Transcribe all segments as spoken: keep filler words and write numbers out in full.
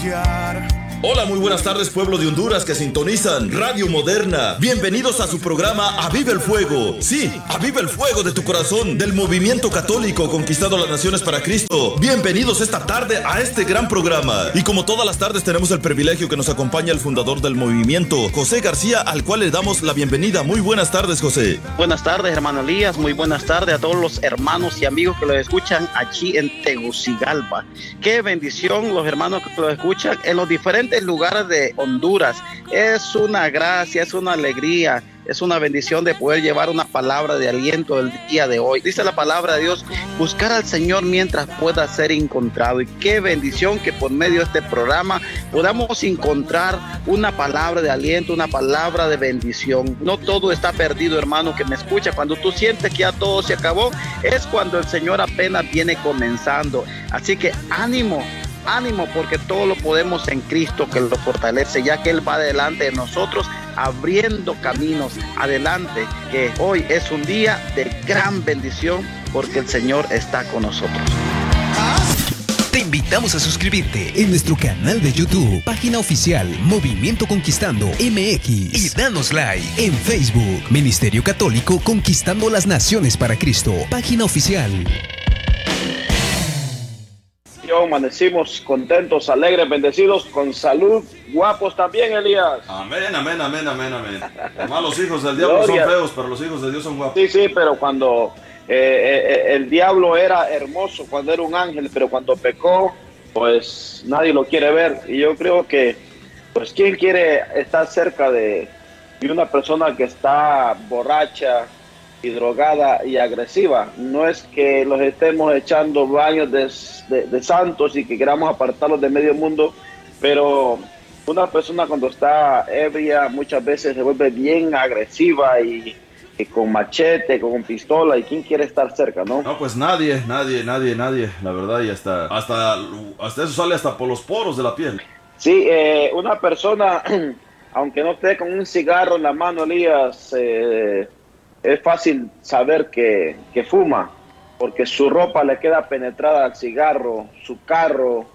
brillar. Hola, muy buenas tardes, pueblo de Honduras que sintonizan Radio Moderna. Bienvenidos a su programa Aviva el Fuego. Sí, aviva el fuego de tu corazón, del movimiento católico conquistando las naciones para Cristo. Bienvenidos esta tarde a este gran programa. Y como todas las tardes tenemos el privilegio que nos acompaña el fundador del movimiento, José García, al cual le damos la bienvenida. Muy buenas tardes, José. Buenas tardes, hermano Elías. Muy buenas tardes a todos los hermanos y amigos que lo escuchan aquí en Tegucigalpa. Qué bendición los hermanos que lo escuchan en los diferentes lugares de Honduras. Es una gracia, es una alegría, es una bendición de poder llevar una palabra de aliento el día de hoy. Dice la palabra de Dios, buscar al Señor mientras pueda ser encontrado. Y qué bendición que por medio de este programa podamos encontrar una palabra de aliento, una palabra de bendición. No todo está perdido, hermano que me escucha. Cuando tú sientes que ya todo se acabó, es cuando el Señor apenas viene comenzando. Así que ánimo. Ánimo, porque todo lo podemos en Cristo que lo fortalece, ya que Él va delante de nosotros abriendo caminos adelante, que hoy es un día de gran bendición porque el Señor está con nosotros. Te invitamos a suscribirte en nuestro canal de YouTube, página oficial Movimiento Conquistando M X, y danos like en Facebook, Ministerio Católico Conquistando las Naciones para Cristo, página oficial. Amanecimos contentos, alegres, bendecidos, con salud, guapos también, Elías. Amén, amén, amén, amén, amén. Además, los hijos del diablo Gloria. Son feos, pero los hijos de Dios son guapos. Sí, sí, pero cuando eh, eh, el diablo era hermoso, cuando era un ángel, pero cuando pecó, pues nadie lo quiere ver. Y yo creo que, pues, ¿quién quiere estar cerca de, de una persona que está borracha y drogada y agresiva? No es que los estemos echando baños de, de, de santos y que queramos apartarlos de medio mundo, pero una persona cuando está ebria muchas veces se vuelve bien agresiva y, y con machete, con pistola, y quién quiere estar cerca, ¿no? No, pues nadie, nadie, nadie, nadie, la verdad, y hasta, hasta, hasta eso sale hasta por los poros de la piel. Sí, eh, una persona, aunque no esté con un cigarro en la mano, Elías, eh, es fácil saber que, que fuma, porque su ropa le queda penetrada al cigarro, su carro.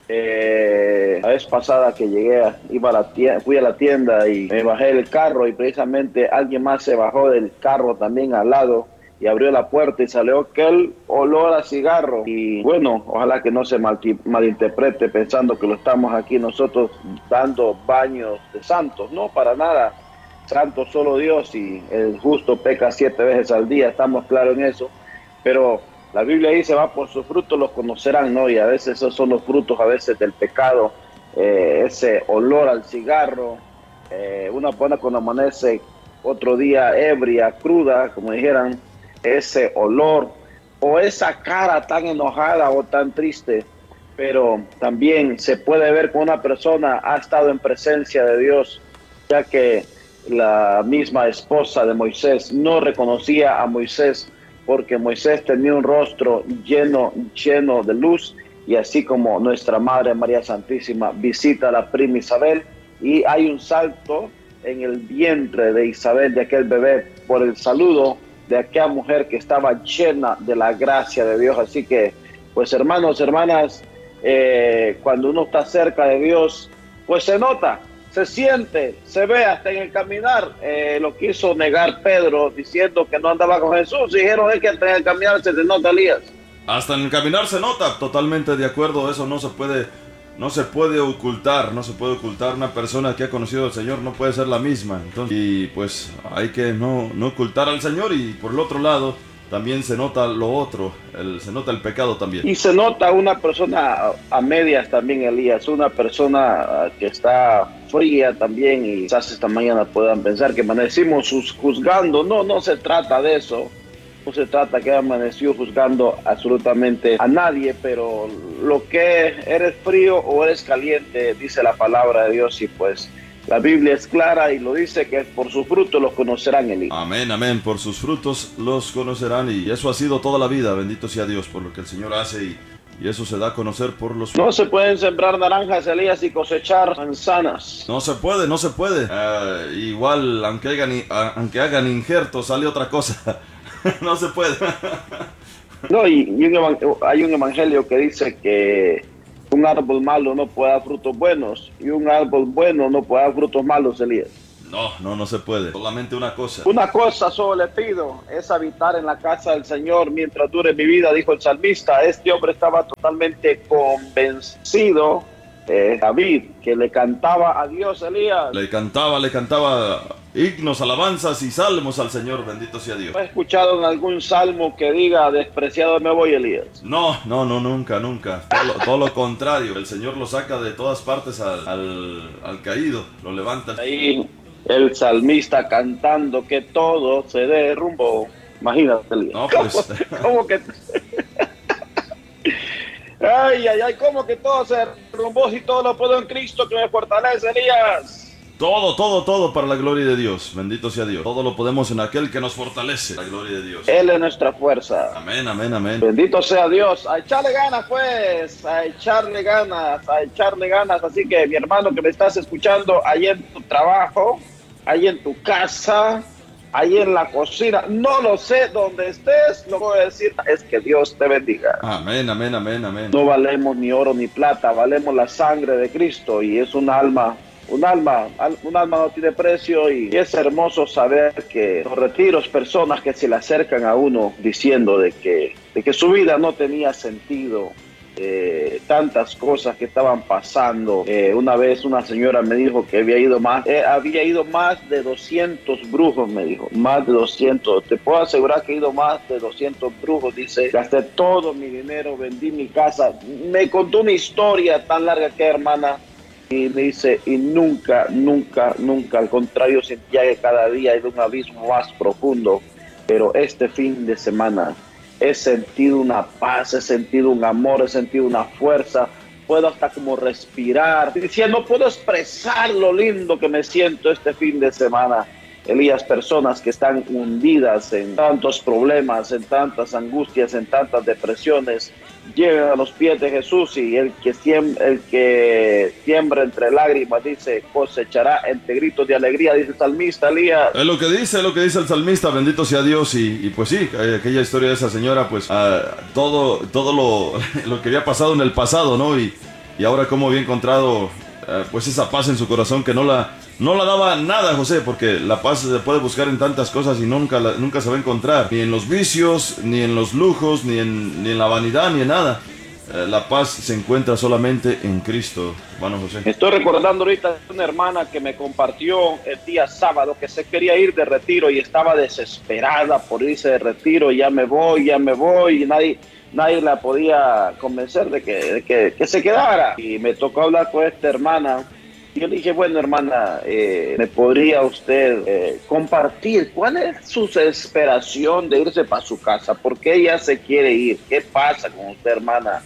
Eh, la vez pasada que llegué, iba a la tienda, fui a la tienda y me bajé del carro y precisamente alguien más se bajó del carro también al lado y abrió la puerta y salió aquel olor a cigarro. Y bueno, ojalá que no se mal, malinterprete pensando que lo estamos aquí nosotros dando baños de santos, no, para nada. Santo solo Dios, y el justo peca siete veces al día, estamos claros en eso, pero la Biblia dice, va por sus frutos los conocerán, ¿no? Y a veces esos son los frutos a veces del pecado, eh, ese olor al cigarro, eh, una buena cuando amanece otro día ebria, cruda, como dijeran, ese olor, o esa cara tan enojada o tan triste, pero también se puede ver que una persona ha estado en presencia de Dios, ya que la misma esposa de Moisés no reconocía a Moisés porque Moisés tenía un rostro lleno, lleno de luz, y así como nuestra Madre María Santísima visita a la prima Isabel y hay un salto en el vientre de Isabel, de aquel bebé, por el saludo de aquella mujer que estaba llena de la gracia de Dios. Así que, pues hermanos, hermanas, eh, cuando uno está cerca de Dios, pues se nota, se siente, se ve hasta en el caminar. Eh, lo quiso negar Pedro diciendo que no andaba con Jesús. Dijeron es que hasta en el caminar se te nota, Elías. Hasta en el caminar se nota, totalmente de acuerdo. Eso no se puede, no se puede ocultar, no se puede ocultar. Una persona que ha conocido al Señor no puede ser la misma. Entonces, y pues hay que no, no ocultar al Señor. Y por el otro lado también se nota lo otro, el, se nota el pecado también. Y se nota una persona a, a medias también, Elías, una persona que está fría también, y quizás esta mañana puedan pensar que amanecimos juzgando. No, no se trata de eso, no se trata que amaneció juzgando absolutamente a nadie, pero lo que eres frío o eres caliente, dice la palabra de Dios, y pues la Biblia es clara y lo dice que por sus frutos los conocerán, Elías. Amén, amén, por sus frutos los conocerán, y eso ha sido toda la vida, bendito sea Dios por lo que el Señor hace, y, y eso se da a conocer por los frutos. No se pueden sembrar naranjas, Elías, y cosechar manzanas. No se puede, no se puede. Uh, igual, aunque hagan, uh, aunque hagan injertos, sale otra cosa. No se puede. No, y, y un, hay un evangelio que dice que Un árbol malo no puede dar frutos buenos y un árbol bueno no puede dar frutos malos, Elías. No, no, no se puede. Solamente una cosa. Una cosa solo le pido, es habitar en la casa del Señor mientras dure mi vida, dijo el salmista. Este hombre estaba totalmente convencido, eh, David, que le cantaba a Dios, Elías. Le cantaba, le cantaba himnos, alabanzas y salmos al Señor, bendito sea Dios. ¿No he escuchado en algún salmo que diga, despreciado me voy, Elías? No, no, no, nunca, nunca. Todo lo, todo lo contrario. El Señor lo saca de todas partes al, al, al caído, lo levanta. Ahí el salmista cantando que todo se derrumbó. Imagínate, Elías. No, pues. ¿Cómo, cómo que? Ay, ay, ay, ¿cómo que todo se derrumbó si todo lo puedo en Cristo que me fortalece, Elías? Todo, todo, todo para la gloria de Dios. Bendito sea Dios. Todo lo podemos en aquel que nos fortalece. La gloria de Dios. Él es nuestra fuerza. Amén, amén, amén. Bendito sea Dios. A echarle ganas, pues. A echarle ganas. A echarle ganas. Así que, mi hermano que me estás escuchando, ahí en tu trabajo, ahí en tu casa, ahí en la cocina, no lo sé dónde estés, lo que voy a decir es que Dios te bendiga. Amén, amén, amén, amén. No valemos ni oro ni plata, valemos la sangre de Cristo y es un alma. Un alma, un alma no tiene precio y es hermoso saber que los retiros, personas que se le acercan a uno diciendo de que, de que su vida no tenía sentido, eh, tantas cosas que estaban pasando. Eh, una vez una señora me dijo que había ido más, eh, había ido más de doscientos brujos, me dijo, más de doscientos. Te puedo asegurar que he ido más de doscientos brujos, dice, gasté todo mi dinero, vendí mi casa. Me contó una historia tan larga que, hermana, y me dice, y nunca, nunca, nunca, al contrario, sentía que cada día era un abismo más profundo, pero este fin de semana he sentido una paz, he sentido un amor, he sentido una fuerza, puedo hasta como respirar, decía, no puedo expresar lo lindo que me siento este fin de semana. Elías, personas que están hundidas en tantos problemas, en tantas angustias, en tantas depresiones, llegan a los pies de Jesús y el que siembra, el que siembra entre lágrimas, dice, cosechará entre gritos de alegría, dice el salmista, Elías. Es lo que dice, es lo que dice el salmista, bendito sea Dios. Y, y pues sí, aquella historia de esa señora, pues uh, todo, todo lo, lo que había pasado en el pasado, ¿no? Y, y ahora cómo había encontrado uh, pues esa paz en su corazón que no la... No la daba nada, José, porque la paz se puede buscar en tantas cosas y nunca, la, nunca se va a encontrar. Ni en los vicios, ni en los lujos, ni en, ni en la vanidad, ni en nada. Eh, la paz se encuentra solamente en Cristo, hermano José. Estoy recordando ahorita una hermana que me compartió el día sábado que se quería ir de retiro y estaba desesperada por irse de retiro. Ya me voy, ya me voy, y nadie... Nadie la podía convencer de que, de que, que se quedara. Y me tocó hablar con esta hermana. Yo le dije, bueno, hermana, eh, ¿me podría usted eh, compartir cuál es su desesperación de irse para su casa? ¿Por qué ella se quiere ir? ¿Qué pasa con usted, hermana?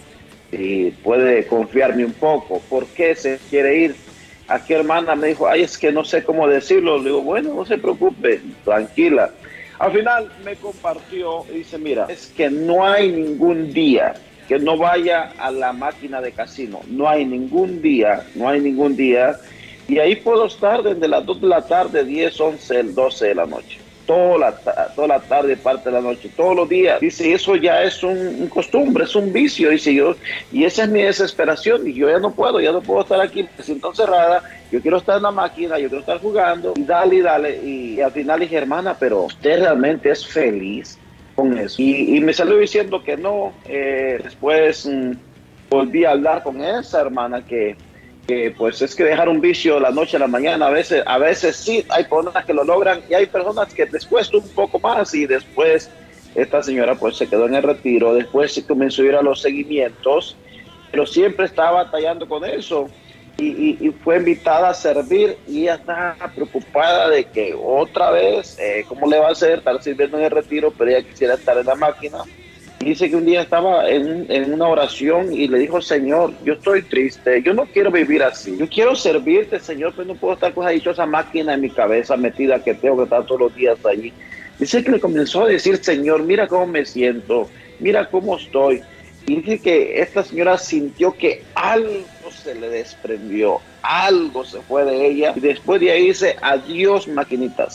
Y puede confiarme un poco. ¿Por qué se quiere ir? Aquí, hermana, me dijo, ay, es que no sé cómo decirlo. Le digo, bueno, no se preocupe, tranquila. Al final me compartió y dice, mira, es que no hay ningún día que no vaya a la máquina de casino. No hay ningún día, no hay ningún día. Y ahí puedo estar desde las dos de la tarde, diez, once, doce de la noche. Toda la, toda la tarde, parte de la noche, todos los días. Dice, eso ya es un, un costumbre, es un vicio. Dice yo, y esa es mi desesperación. Y yo ya no puedo, ya no puedo estar aquí, me siento encerrada. Yo quiero estar en la máquina, yo quiero estar jugando. Y dale, y dale. Y, y al final dije, hermana, pero usted realmente es feliz con eso. Y, y me salió diciendo que no. Eh, después mmm, volví a hablar con esa hermana que... que pues es que dejar un vicio la noche a la mañana, a veces, a veces sí, hay personas que lo logran y hay personas que les cuesta un poco más. Y después esta señora pues se quedó en el retiro, después se comenzó a ir a los seguimientos, pero siempre estaba batallando con eso y, y, y fue invitada a servir y ella estaba preocupada de que otra vez, eh, ¿cómo le va a hacer? Estar sirviendo en el retiro, pero ella quisiera estar en la máquina. Dice que un día estaba en, en una oración y le dijo, Señor, yo estoy triste, yo no quiero vivir así, yo quiero servirte, Señor, pero no puedo estar con esa dichosa máquina en mi cabeza metida que tengo que estar todos los días allí. Dice que le comenzó a decir, Señor, mira cómo me siento, mira cómo estoy. Y dice que esta señora sintió que algo se le desprendió, algo se fue de ella. Y después de ahí dice, adiós maquinitas.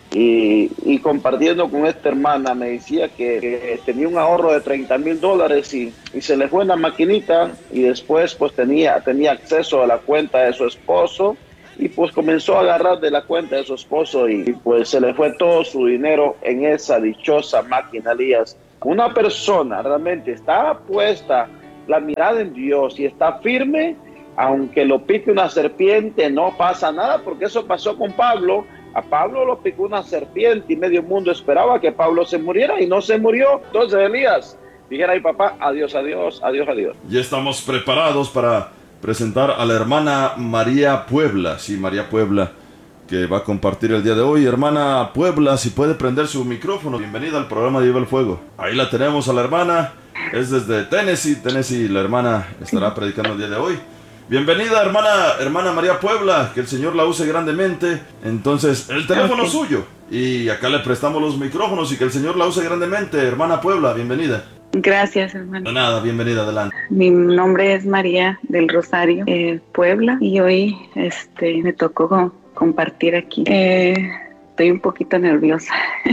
Y, y compartiendo con esta hermana me decía que, que tenía un ahorro de treinta mil dólares y, y se le fue en la maquinita, y después pues tenía, tenía acceso a la cuenta de su esposo y pues comenzó a agarrar de la cuenta de su esposo y, y pues se le fue todo su dinero en esa dichosa máquina, Elías. Una persona realmente está puesta la mirada en Dios y está firme, aunque lo pique una serpiente no pasa nada, porque eso pasó con Pablo. A Pablo lo picó una serpiente y medio mundo esperaba que Pablo se muriera y no se murió. Entonces, Elías, dijera mi papá, adiós, adiós, adiós, adiós. Ya estamos preparados para presentar a la hermana María Puebla. Sí, María Puebla, que va a compartir el día de hoy. Hermana Puebla, si puede prender su micrófono. Bienvenida al programa de Viva el Fuego. Ahí la tenemos a la hermana. Es desde Tennessee. Tennessee, la hermana estará predicando el día de hoy. Bienvenida, hermana, hermana María Puebla, que el Señor la use grandemente. Entonces, el teléfono es suyo. Y acá le prestamos los micrófonos y que el Señor la use grandemente. Hermana Puebla, bienvenida. Gracias, hermano. De nada, bienvenida, adelante. Mi nombre es María del Rosario eh, Puebla y hoy este, me tocó compartir aquí. Eh, estoy un poquito nerviosa.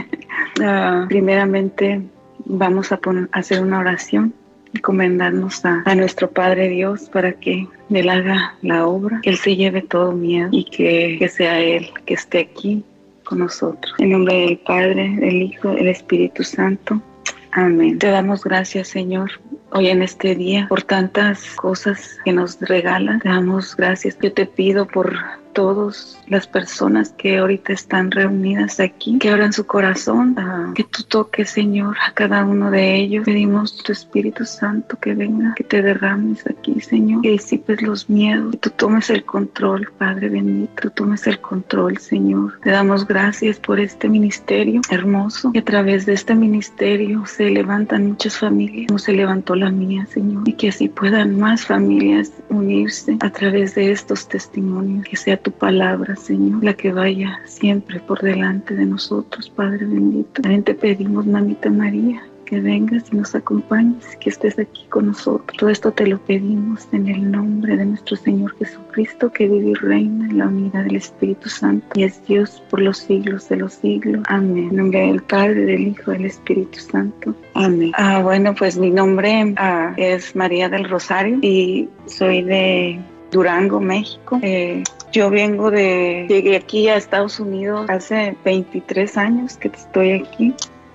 uh, primeramente, vamos a poner, hacer una oración. Encomendarnos a, a nuestro Padre Dios para que Él haga la obra, que Él se lleve todo miedo y que, que sea Él que esté aquí con nosotros. En nombre del Padre, del Hijo, del Espíritu Santo. Amén. Te damos gracias, Señor, hoy en este día por tantas cosas que nos regalas. Te damos gracias. Yo te pido por todas las personas que ahorita están reunidas aquí, que abran su corazón, uh, que tú toques, Señor, a cada uno de ellos. Pedimos tu Espíritu Santo que venga, que te derrames aquí, Señor, que disipes los miedos, que tú tomes el control, Padre bendito, tú tomes el control, Señor. Te damos gracias por este ministerio hermoso, que a través de este ministerio se levantan muchas familias, como se levantó la mía, Señor, y que así puedan más familias unirse a través de estos testimonios, que sea tu palabra, Señor, la que vaya siempre por delante de nosotros, Padre bendito. También te pedimos, mamita María, que vengas y nos acompañes, que estés aquí con nosotros. Todo esto te lo pedimos en el nombre de nuestro Señor Jesucristo, que vive y reina en la unidad del Espíritu Santo y es Dios por los siglos de los siglos. Amén. En nombre del Padre, del Hijo, del Espíritu Santo. Amén. Ah, bueno, pues mi nombre ah, es María del Rosario y soy de Durango, México. Eh, yo vengo de, llegué aquí a Estados Unidos hace veintitrés años que estoy aquí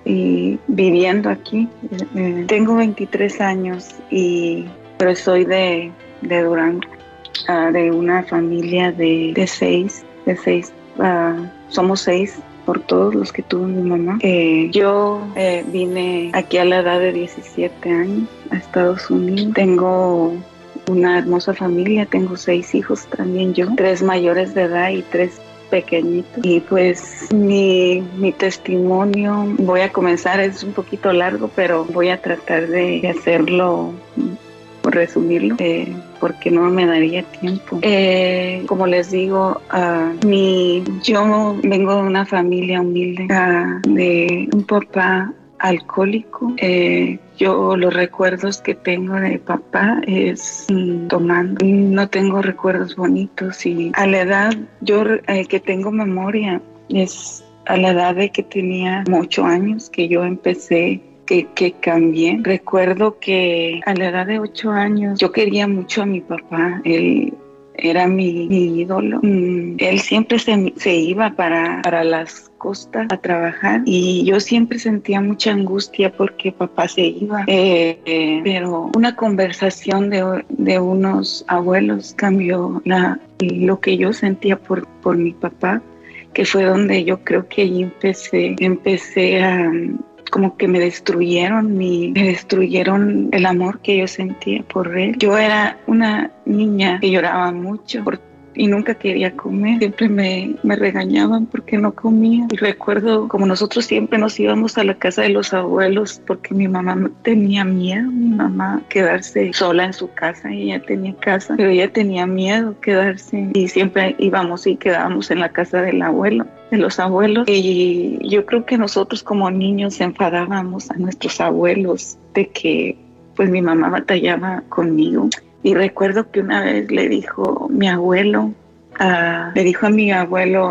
y viviendo aquí. Eh, tengo veintitrés años y pero soy de, de Durango, uh, de una familia de, de seis, de seis, uh, somos seis por todos los que tuvo mi mamá. Eh, yo eh, vine aquí a la edad de diecisiete años a Estados Unidos. Tengo una hermosa familia, tengo seis hijos también yo, tres mayores de edad y tres pequeñitos. Y pues mi, mi testimonio, voy a comenzar, es un poquito largo, pero voy a tratar de, de hacerlo, resumirlo, eh, porque no me daría tiempo. Eh, como les digo, uh, mi, yo vengo de una familia humilde, uh, de un papá alcohólico. Eh, yo los recuerdos que tengo de papá es mm, tomando. No tengo recuerdos bonitos y a la edad yo eh, que tengo memoria es a la edad de que tenía ocho años que yo empecé que, que cambié. Recuerdo que a la edad de ocho años yo quería mucho a mi papá. Él era mi, mi ídolo. Mm, él siempre se, se iba para, para las costas a trabajar y yo siempre sentía mucha angustia porque papá se iba. Eh, eh, pero una conversación de, de unos abuelos cambió la, lo que yo sentía por, por mi papá, que fue donde yo creo que ahí empecé, empecé a... como que me destruyeron mi, me destruyeron el amor que yo sentía por él. Yo era una niña que lloraba mucho por, y nunca quería comer. Siempre me, me regañaban porque no comía. Y recuerdo como nosotros siempre nos íbamos a la casa de los abuelos porque mi mamá tenía miedo, mi mamá quedarse sola en su casa. Ella tenía casa, pero ella tenía miedo quedarse y siempre íbamos y quedábamos en la casa del abuelo. de los abuelos, y yo creo que nosotros como niños enfadábamos a nuestros abuelos de que pues mi mamá batallaba conmigo. Y recuerdo que una vez le dijo mi abuelo, uh, le dijo a mi abuelo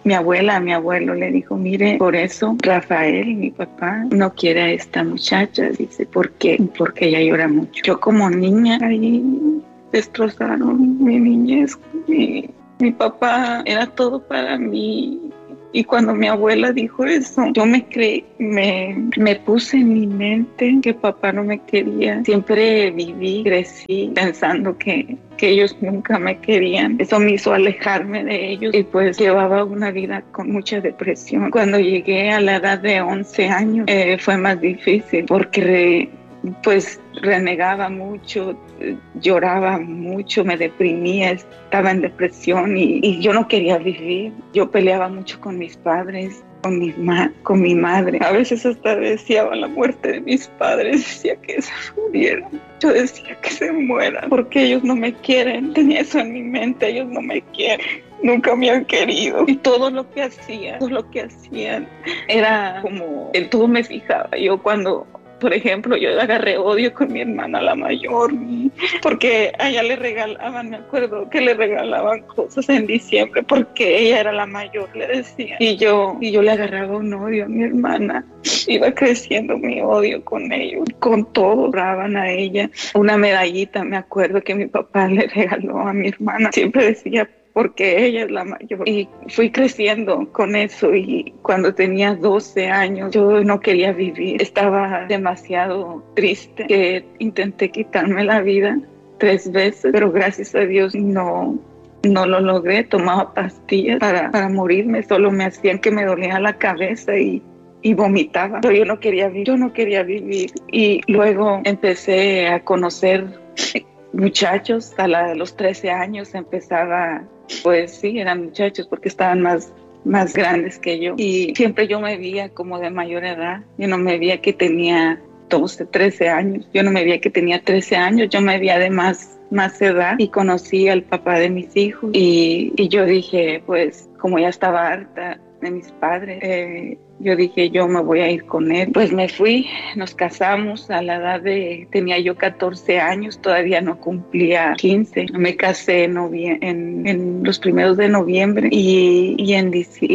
mi abuela, a mi abuelo le dijo, mire, por eso Rafael, mi papá, no quiere a esta muchacha. Dice, ¿por qué? Porque ella llora mucho. Yo como niña, ahí destrozaron mi niñez. Mi, mi papá era todo para mí. Y cuando mi abuela dijo eso, yo me creí, me, me puse en mi mente que papá no me quería. Siempre viví, crecí pensando que, que ellos nunca me querían. Eso me hizo alejarme de ellos y pues llevaba una vida con mucha depresión. Cuando llegué a la edad de once años eh, fue más difícil porque re, pues renegaba mucho, lloraba mucho, me deprimía, estaba en depresión y, y yo no quería vivir. Yo peleaba mucho con mis padres, con mi, ma- con mi madre. A veces hasta deseaba la muerte de mis padres, decía que se murieran. Yo decía que se mueran porque ellos no me quieren. Tenía eso en mi mente, ellos no me quieren. Nunca me han querido. Y todo lo que hacían, todo lo que hacían era como, en todo me fijaba. Yo cuando... Por ejemplo, yo agarré odio con mi hermana, la mayor, porque a ella le regalaban, me acuerdo que le regalaban cosas en diciembre, porque ella era la mayor, le decía. Y yo, y yo le agarraba un odio a mi hermana. Iba creciendo mi odio con ellos, con todo, daban a ella. Una medallita, me acuerdo que mi papá le regaló a mi hermana. Siempre decía, porque ella es la mayor. Y fui creciendo con eso y cuando tenía doce años yo no quería vivir. Estaba demasiado triste que intenté quitarme la vida tres veces, pero gracias a Dios no, no lo logré. Tomaba pastillas para, para morirme, solo me hacían que me dolía la cabeza y y vomitaba, pero yo no quería vivir, yo no quería vivir. Y luego empecé a conocer muchachos. A la, los trece años empezaba, pues sí, eran muchachos porque estaban más, más grandes que yo. Y siempre yo me veía como de mayor edad. Yo no me veía que tenía doce, trece años. Yo no me veía que tenía trece años. Yo me veía de más, más edad. Y conocí al papá de mis hijos. Y, y yo dije, pues, como ya estaba harta de mis padres, eh, yo dije, yo me voy a ir con él. Pues me fui, nos casamos a la edad de, tenía yo catorce años, todavía no cumplía quince. Me casé en, novie- en, en los primeros de noviembre y, y, en,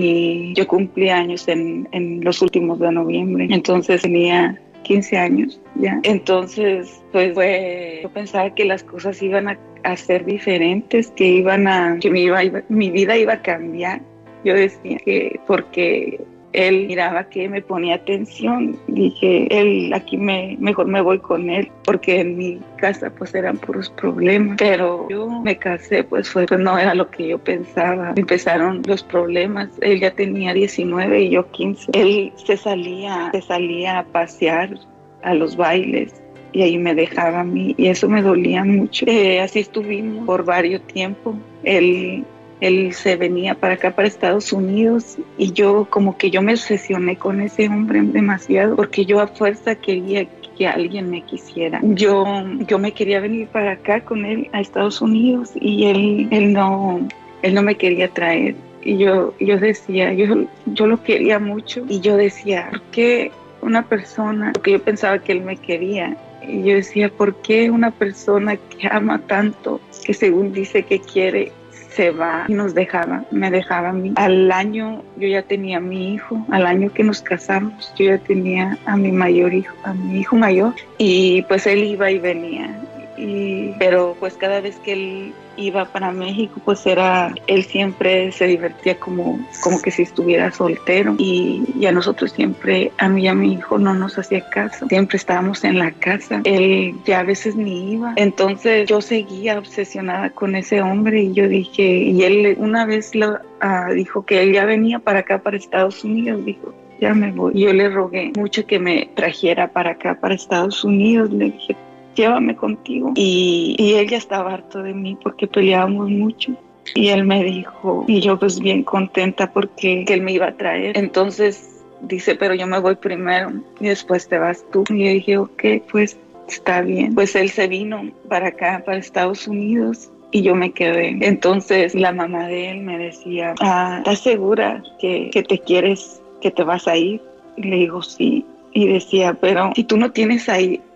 y yo cumplí años en, en los últimos de noviembre. Entonces tenía quince años ya. Entonces, pues fue, yo pensaba que las cosas iban a, a ser diferentes, que iban a, que mi, iba, mi vida iba a cambiar. Yo decía que porque él miraba que me ponía atención, dije, él aquí me, mejor me voy con él, porque en mi casa pues eran puros problemas. Pero yo me casé, pues fue, pues no era lo que yo pensaba. Empezaron los problemas. Él ya tenía diecinueve y yo quince. Él se salía, se salía a pasear a los bailes y ahí me dejaba a mí y eso me dolía mucho. Eh, así estuvimos por varios tiempos. Él Él se venía para acá, para Estados Unidos, y yo como que yo me obsesioné con ese hombre demasiado, porque yo a fuerza quería que alguien me quisiera. Yo, yo me quería venir para acá con él a Estados Unidos y él, él, no, él no me quería traer. Y yo, yo decía, yo, yo lo quería mucho y yo decía, ¿por qué una persona, porque yo pensaba que él me quería? Y yo decía, ¿por qué una persona que ama tanto, que según dice que quiere, se va y nos dejaba, me dejaba a mí? Al año yo ya tenía a mi hijo, al año que nos casamos yo ya tenía a mi mayor hijo, a mi hijo mayor, y pues él iba y venía, y, pero pues cada vez que él iba para México, pues era, él siempre se divertía como, como que si estuviera soltero, y, y a nosotros siempre, a mí y a mi hijo no nos hacía caso, siempre estábamos en la casa, él ya a veces ni iba. Entonces yo seguía obsesionada con ese hombre y yo dije, y él una vez lo, uh, dijo que él ya venía para acá, para Estados Unidos, dijo, ya me voy. Y yo le rogué mucho que me trajera para acá, para Estados Unidos, le dije, llévame contigo. Y, y él ya estaba harto de mí porque peleábamos mucho. Y él me dijo, y yo pues bien contenta porque que él me iba a traer. Entonces dice, pero yo me voy primero y después te vas tú. Y yo dije, ok, pues está bien. Pues él se vino para acá, para Estados Unidos, y yo me quedé. Entonces la mamá de él me decía, ah, ¿estás segura que, que te quieres, que te vas a ir? Y le digo, sí. Y decía, pero si tú no tienes ahí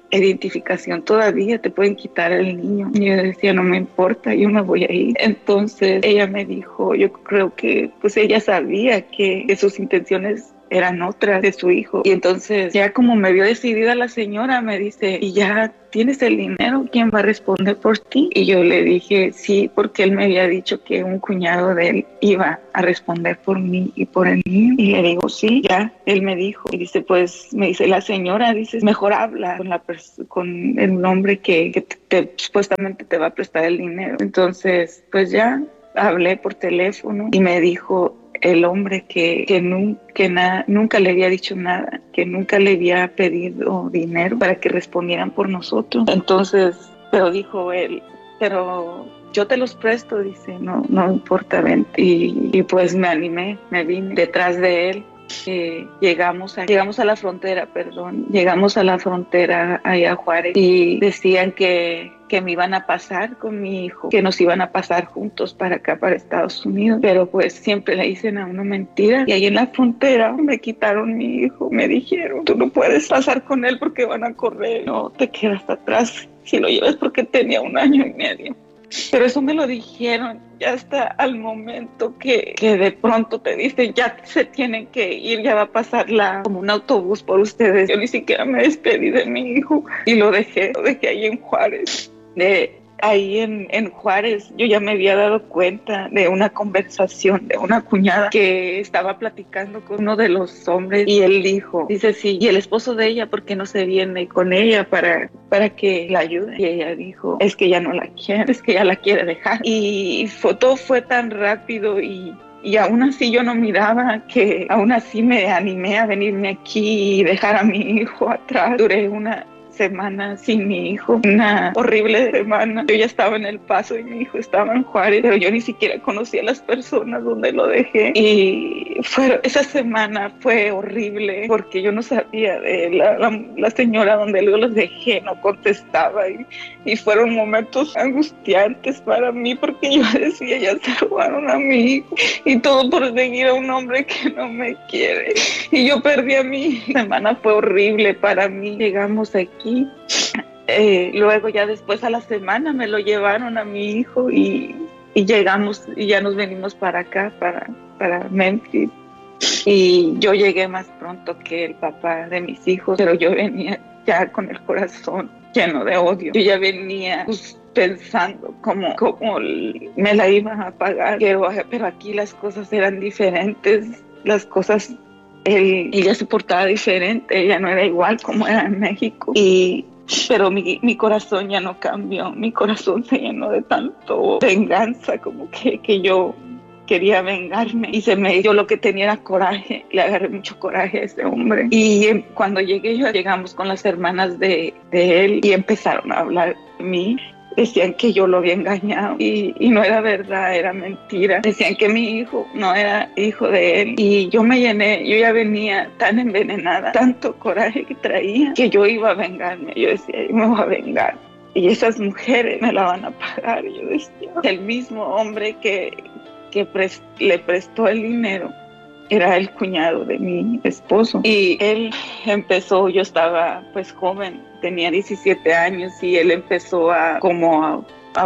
identificación todavía, te pueden quitar el niño. Y yo decía, no me importa, yo me voy a ir. Entonces ella me dijo, yo creo que pues ella sabía que, que sus intenciones eran otras de su hijo. Y entonces ya como me vio decidida la señora, me dice, ¿y ya tienes el dinero? ¿Quién va a responder por ti? Y yo le dije, sí, porque él me había dicho que un cuñado de él iba a responder por mí y por el niño. Y le digo, sí, ya, él me dijo. Y dice, pues, me dice la señora, dice, mejor habla con, la con el hombre que, que te, te, supuestamente te va a prestar el dinero. Entonces, pues ya hablé por teléfono y me dijo el hombre que, que, nunca, que na, nunca le había dicho nada, que nunca le había pedido dinero para que respondieran por nosotros. Entonces, pero dijo él, pero yo te los presto, dice, no, no importa, vente. Y, y pues me animé, me vine detrás de él. Eh, llegamos a, llegamos a la frontera, perdón, llegamos a la frontera allá a Juárez y decían que, que me iban a pasar con mi hijo, que nos iban a pasar juntos para acá, para Estados Unidos, pero pues siempre le dicen a uno mentiras. Y ahí en la frontera me quitaron mi hijo, me dijeron, tú no puedes pasar con él porque van a correr, no te quedas atrás, si lo llevas porque tenía un año y medio. Pero eso me lo dijeron ya hasta al momento que, que de pronto te dicen, ya se tienen que ir, ya va a pasar la, como un autobús por ustedes. Yo ni siquiera me despedí de mi hijo y lo dejé, lo dejé ahí en Juárez. De, ahí en, en Juárez yo ya me había dado cuenta de una conversación de una cuñada que estaba platicando con uno de los hombres y él dijo, dice, sí, y el esposo de ella, ¿por qué no se viene con ella para, para que la ayude? Y ella dijo, es que ya no la quiere, es que ya la quiere dejar. Y fue, todo fue tan rápido y Y aún así yo no miraba, que aún así me animé a venirme aquí y dejar a mi hijo atrás. Duré una semana sin mi hijo, una horrible semana. Yo ya estaba en El Paso y mi hijo estaba en Juárez, pero yo ni siquiera conocía a las personas donde lo dejé. Y fue, esa semana fue horrible porque yo no sabía de la, la, la señora donde luego los dejé, no contestaba y, y fueron momentos angustiantes para mí porque yo decía, ya se robaron a mi hijo y todo por seguir a un hombre que no me quiere. Y yo perdí a mi semana, fue horrible para mí. Llegamos aquí. Eh, luego ya después a la semana me lo llevaron a mi hijo y, y llegamos y ya nos venimos para acá, para, para Memphis. Y yo llegué más pronto que el papá de mis hijos, pero yo venía ya con el corazón lleno de odio. Yo ya venía pues, pensando cómo, cómo me la iban a pagar, pero, pero aquí las cosas eran diferentes, las cosas... Él, ella se portaba diferente, ella no era igual como era en México. Y, pero mi, mi corazón ya no cambió, mi corazón se llenó de tanto venganza, como que, que yo quería vengarme. Y se me, yo lo que tenía era coraje, le agarré mucho coraje a ese hombre. Y cuando llegué yo, llegamos con las hermanas de, de él y empezaron a hablar de mí. Decían que yo lo había engañado y, y no era verdad, era mentira. Decían que mi hijo no era hijo de él y yo me llené, yo ya venía tan envenenada, tanto coraje que traía, que yo iba a vengarme. Yo decía, yo me voy a vengar y esas mujeres me la van a pagar. Yo decía, el mismo hombre que, que pres, le prestó el dinero era el cuñado de mi esposo y él empezó, yo estaba pues joven, tenía diecisiete años y él empezó a como a,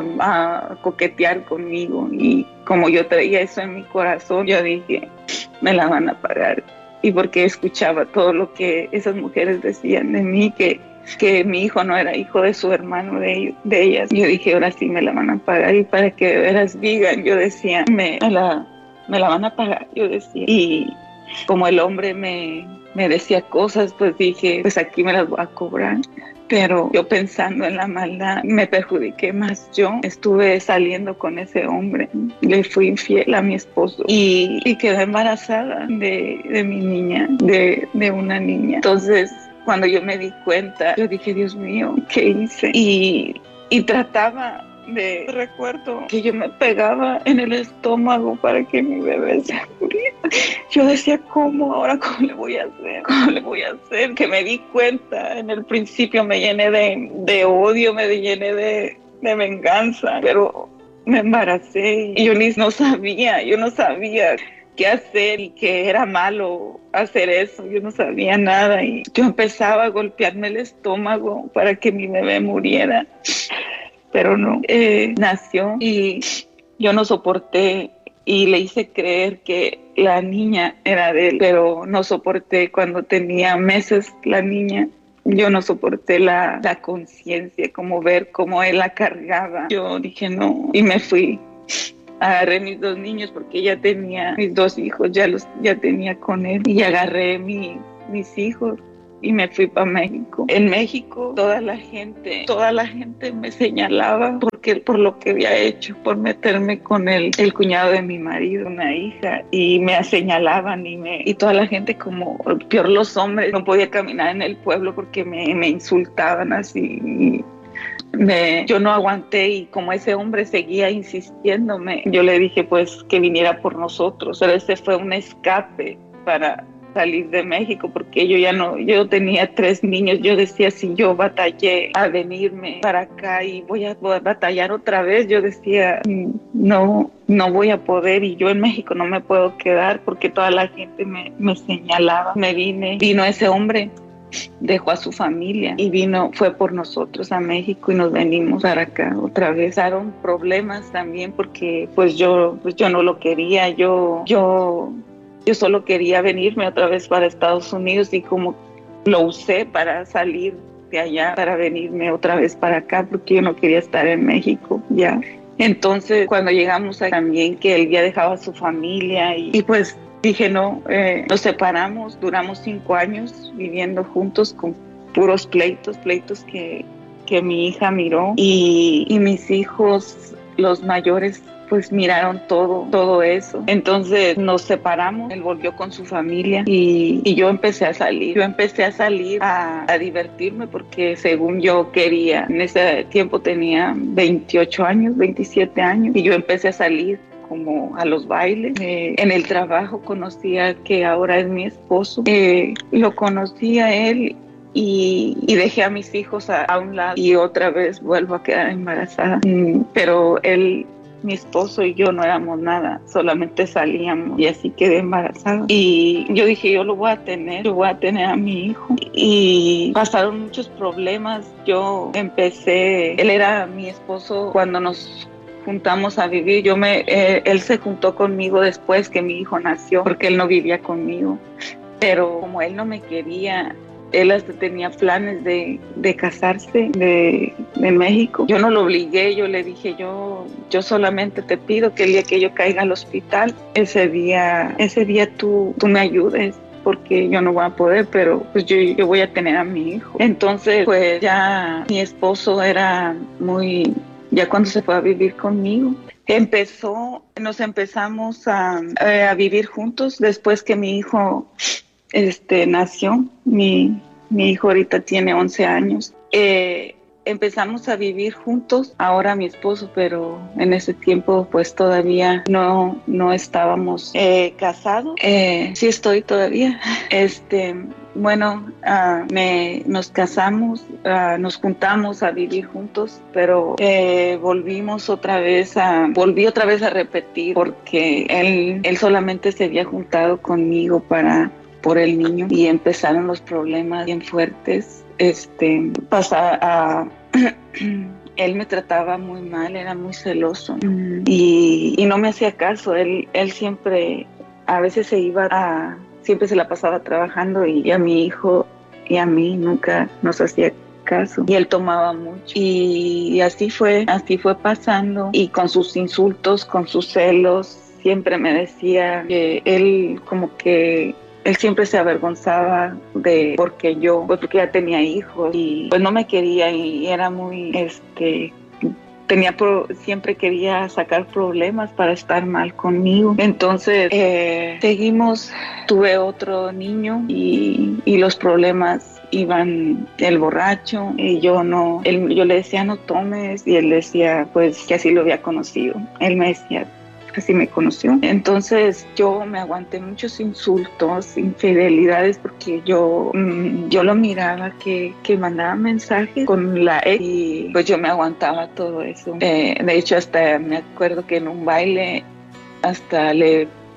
a, a coquetear conmigo y como yo traía eso en mi corazón, yo dije, me la van a pagar. Y porque escuchaba todo lo que esas mujeres decían de mí, que, que mi hijo no era hijo de su hermano, de, de ellas, yo dije, ahora sí me la van a pagar. Y para que de veras digan, yo decía, me, me la... me la van a pagar, yo decía. Y como el hombre me, me decía cosas, pues dije, pues aquí me las voy a cobrar. Pero yo pensando en la maldad, me perjudiqué más yo. Estuve saliendo con ese hombre, le fui infiel a mi esposo y, y quedé embarazada de, de mi niña, de, de una niña. Entonces, cuando yo me di cuenta, yo dije, Dios mío, ¿qué hice? Y, y trataba... de recuerdo que yo me pegaba en el estómago para que mi bebé se muriera. Yo decía, ¿cómo? Ahora, ¿cómo le voy a hacer? ¿Cómo le voy a hacer? Que me di cuenta, en el principio me llené de, de odio, me llené de, de venganza, pero me embaracé y yo ni no sabía, yo no sabía qué hacer y que era malo hacer eso. Yo no sabía nada y yo empezaba a golpearme el estómago para que mi bebé muriera, pero no, eh, nació y yo no soporté y le hice creer que la niña era de él, pero no soporté cuando tenía meses la niña. Yo no soporté la, la conciencia, como ver cómo él la cargaba. Yo dije no y me fui. Agarré mis dos niños porque ya tenía mis dos hijos, ya los ya tenía con él y agarré mi, mis hijos y me fui para México. En México toda la gente, toda la gente me señalaba porque por lo que había hecho, por meterme con el, el cuñado de mi marido, una hija, y me señalaban y me y toda la gente como peor los hombres, no podía caminar en el pueblo porque me, me insultaban así. Y, Me, yo no aguanté y como ese hombre seguía insistiéndome, yo le dije pues que viniera por nosotros. Pero ese fue un escape para salir de México porque yo ya no, yo tenía tres niños. Yo decía, si yo batallé a venirme para acá y voy a, voy a batallar otra vez, yo decía, no, no voy a poder y yo en México no me puedo quedar porque toda la gente me, me señalaba. Me vine, vino ese hombre, dejó a su familia y vino, fue por nosotros a México y nos venimos para acá otra vez. Daron problemas también porque pues yo, pues yo no lo quería, yo, yo, yo solo quería venirme otra vez para Estados Unidos y como lo usé para salir de allá, para venirme otra vez para acá porque yo no quería estar en México ya. Entonces cuando llegamos a también que él ya dejaba a su familia y, y pues dije, no, eh, nos separamos, duramos cinco años viviendo juntos con puros pleitos, pleitos que, que mi hija miró y, y mis hijos, los mayores, pues miraron todo, todo eso. Entonces nos separamos, él volvió con su familia y, y yo empecé a salir. Yo empecé a salir a, a divertirme porque según yo quería, en ese tiempo tenía veintiocho años, veintisiete años y yo empecé a salir como a los bailes. Eh, en el trabajo conocía que ahora es mi esposo. Eh, lo conocí a él y, y dejé a mis hijos a, a un lado y otra vez vuelvo a quedar embarazada. Mm, pero él, mi esposo y yo no éramos nada, solamente salíamos y así quedé embarazada. Y yo dije, yo lo voy a tener, yo voy a tener a mi hijo. Y pasaron muchos problemas. Yo empecé, él era mi esposo cuando nos juntamos a vivir. Yo me, eh, él se juntó conmigo después que mi hijo nació, porque él no vivía conmigo. Pero como él no me quería, él hasta tenía planes de, de casarse de, de México. Yo no lo obligué, yo le dije, yo, yo solamente te pido que el día que yo caiga al hospital, ese día, ese día tú, tú me ayudes, porque yo no voy a poder, pero pues yo, yo voy a tener a mi hijo. Entonces, pues ya mi esposo era muy... Ya cuando se fue a vivir conmigo, empezó, nos empezamos a, a vivir juntos después que mi hijo este, nació. Mi, mi hijo ahorita tiene once años. Eh, empezamos a vivir juntos, ahora mi esposo, pero en ese tiempo pues todavía no, no estábamos eh, casados. Eh, sí estoy todavía. Este... Bueno, uh, me, nos casamos, uh, nos juntamos a vivir juntos, pero eh, volvimos otra vez a, volví otra vez a repetir porque él, él solamente se había juntado conmigo para, por el niño y empezaron los problemas bien fuertes. Este, pasaba a, él me trataba muy mal, era muy celoso y, y no me hacía caso. Él, él siempre, a veces se iba a siempre se la pasaba trabajando y a mi hijo y a mí nunca nos hacía caso y él tomaba mucho y, y así fue, así fue pasando y con sus insultos, con sus celos, siempre me decía que él como que él siempre se avergonzaba de porque yo, pues porque ya tenía hijos y pues no me quería y era muy este tenía pro, siempre quería sacar problemas para estar mal conmigo. Entonces eh, seguimos, tuve otro niño y, y los problemas iban, el borracho y yo no, él, yo le decía no tomes y él decía pues que así lo había conocido. Él me decía así me conoció. Entonces yo me aguanté muchos insultos, infidelidades, porque yo, mmm, yo lo miraba que, que mandaba mensajes con la ex y pues yo me aguantaba todo eso. Eh, de hecho hasta me acuerdo que en un baile hasta le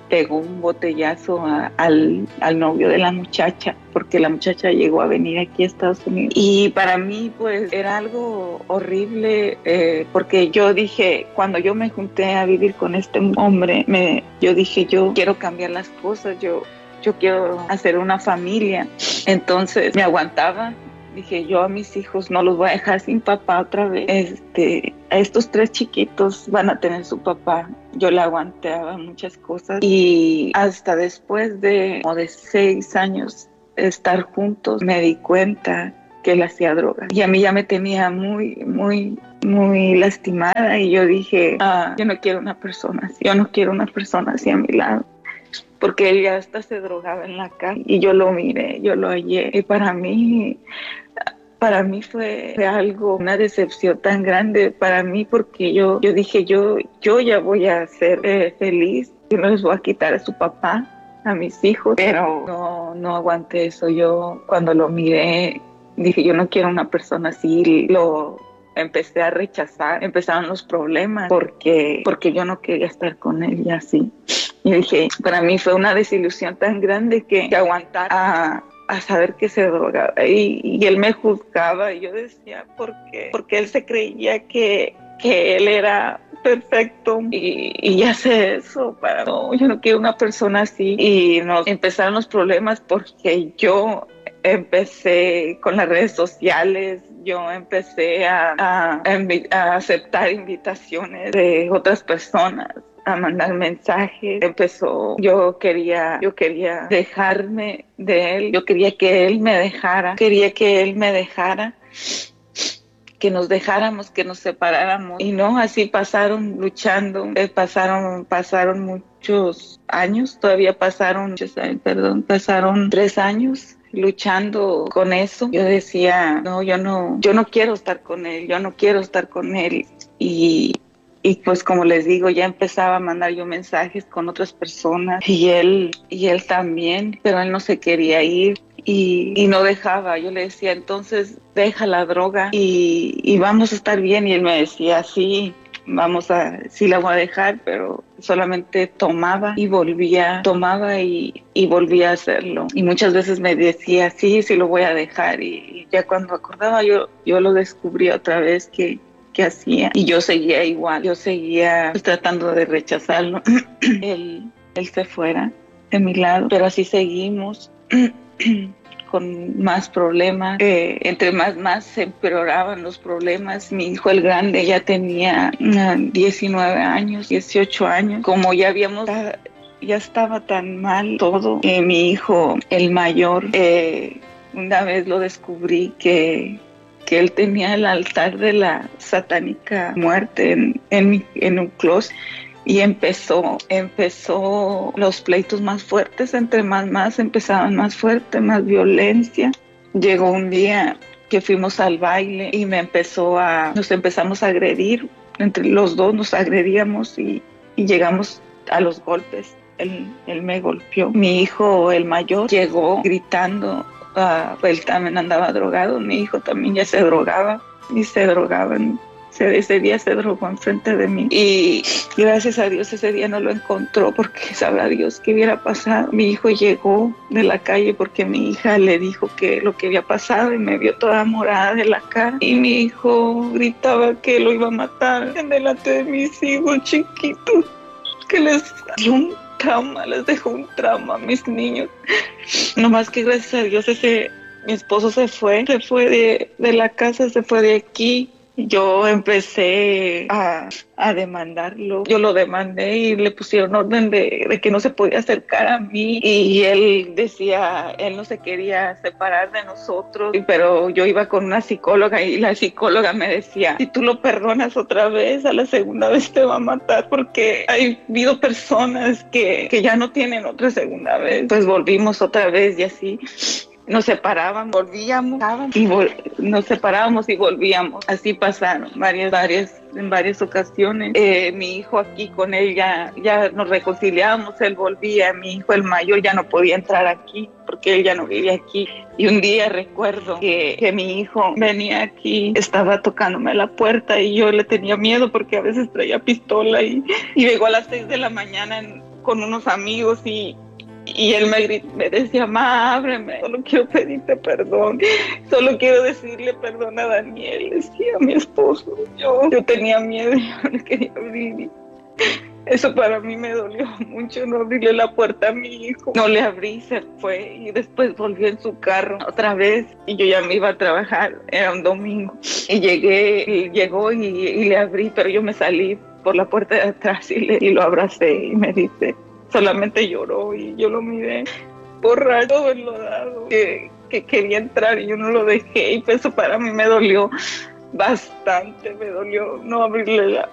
pegó un botellazo a, al, al novio de la muchacha, porque la muchacha llegó a venir aquí a Estados Unidos. Y para mí, pues, era algo horrible, eh, porque yo dije, cuando yo me junté a vivir con este hombre, me, yo dije, yo quiero cambiar las cosas, yo, yo quiero hacer una familia. Entonces me aguantaba. Dije, yo a mis hijos no los voy a dejar sin papá otra vez. Este, a estos tres chiquitos van a tener su papá. Yo le aguantaba muchas cosas. Y hasta después de, como de seis años de estar juntos, me di cuenta que él hacía droga. Y a mí ya me tenía muy, muy, muy lastimada. Y yo dije, ah, yo no quiero una persona así. Yo no quiero una persona así a mi lado. Porque él ya hasta se drogaba en la calle. Y yo lo miré, yo lo hallé. Y para mí... Para mí fue, fue algo, una decepción tan grande para mí, porque yo, yo dije, yo, yo ya voy a ser eh, feliz, yo no les voy a quitar a su papá, a mis hijos, pero no, no aguanté eso. Yo cuando lo miré, dije, yo no quiero una persona así, lo empecé a rechazar, empezaron los problemas, porque, porque yo no quería estar con él y así. Y dije, para mí fue una desilusión tan grande que, que aguantar a... a saber que se drogaba y, y él me juzgaba y yo decía, ¿por qué? Porque él se creía que, que él era perfecto y, y hace eso para no, yo no quiero una persona así. Y nos empezaron los problemas porque yo empecé con las redes sociales, yo empecé a, a, a aceptar invitaciones de otras personas, a mandar mensajes. Empezó, yo quería, yo quería dejarme de él, yo quería que él me dejara, quería que él me dejara, que nos dejáramos, que nos separáramos. Y no, así pasaron luchando, eh, pasaron, pasaron muchos años, todavía pasaron, muchos años, perdón, pasaron tres años luchando con eso. Yo decía, no, yo no, yo no quiero estar con él, yo no quiero estar con él. Y Y pues como les digo, ya empezaba a mandar yo mensajes con otras personas y él, y él también, pero él no se quería ir y, y no dejaba. Yo le decía, entonces deja la droga y, y vamos a estar bien. Y él me decía, sí, vamos a, sí la voy a dejar, pero solamente tomaba y volvía, tomaba y, y volvía a hacerlo. Y muchas veces me decía, sí, sí lo voy a dejar. Y, y ya cuando acordaba yo, yo lo descubrí otra vez que que hacía y yo seguía igual, yo seguía pues, tratando de rechazarlo. él, él se fuera de mi lado, pero así seguimos con más problemas, eh, entre más más se empeoraban los problemas. Mi hijo el grande ya tenía uh, diecinueve años, dieciocho años, como ya habíamos ya estaba tan mal todo. Eh, mi hijo el mayor, eh, una vez lo descubrí que que él tenía el altar de la satánica muerte en, en, en un closet, y empezó, empezó los pleitos más fuertes, entre más, más empezaban más fuerte, más violencia. Llegó un día que fuimos al baile y me empezó a, nos empezamos a agredir, entre los dos nos agredíamos y, y llegamos a los golpes. Él, él me golpeó. Mi hijo, el mayor, llegó gritando. Uh, él también andaba drogado, mi hijo también ya se drogaba y se drogaban. Ese día se drogó enfrente de mí y gracias a Dios ese día no lo encontró, porque sabrá Dios qué hubiera pasado. Mi hijo llegó de la calle porque mi hija le dijo que lo que había pasado y me vio toda morada de la cara, y mi hijo gritaba que lo iba a matar en delante de mis hijos chiquitos, que les dio un trauma, les dejó un trauma a mis niños. No más que gracias a Dios ese mi esposo se fue, se fue de, de la casa, se fue de aquí. Yo empecé a, a demandarlo. Yo lo demandé y le pusieron orden de, de que no se podía acercar a mí. Y él decía, él no se quería separar de nosotros. Pero yo iba con una psicóloga y la psicóloga me decía, si tú lo perdonas otra vez, a la segunda vez te va a matar, porque hay habido personas que, que ya no tienen otra segunda vez. Pues volvimos otra vez y así. Nos separaban, volvíamos y vol- nos separábamos y volvíamos. Así pasaron varias, varias, en varias ocasiones. Eh, mi hijo aquí con él ya, ya nos reconciliábamos, él volvía. Mi hijo el mayor ya no podía entrar aquí porque él ya no vivía aquí. Y un día recuerdo que, que mi hijo venía aquí, estaba tocándome la puerta y yo le tenía miedo porque a veces traía pistola y, y llegó a las seis de la mañana en, con unos amigos y, y él me, grit, me decía, ma, ábreme, solo quiero pedirte perdón, solo quiero decirle perdón a Daniel, decía mi esposo. Yo, yo tenía miedo, yo no quería abrir. Eso para mí me dolió mucho, no abrirle la puerta a mi hijo. No le abrí, se fue y después volvió en su carro otra vez y yo ya me iba a trabajar, era un domingo. Y llegué, y llegó y, y le abrí, pero yo me salí por la puerta de atrás y, le, y lo abracé y me dice, solamente lloró y yo lo miré, borracho, todo enlodado, que, que quería entrar y yo no lo dejé y eso para mí me dolió bastante, me dolió no abrirle la,